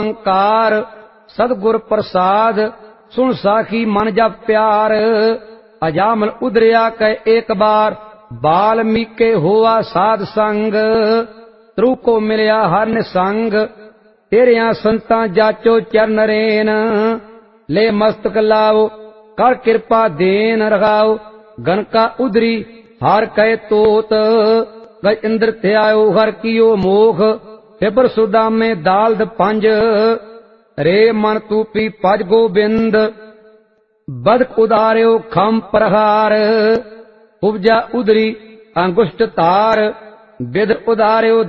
अंकार सतगुर प्रसाद सुन साखी मन जप प्यार। अजामल उदरिया कह एक बार बाल्मीके हुआ साध संग। त्रु को मिलया हर निसंग तेरिया संतां जाचो चरण रेन। ले मस्तक लाओ कर कृपा देन रगाओ गनका उदरी हर कह तोत। गज इंद्र त्यायो हर कियो मोख फिबर सुदा में दालद पंज। रे मन तूपी पज गोबिंद बदक उदार्यो खम प्रहार। उपजा उदरी अंगुष्ट तार बिद उदार्यो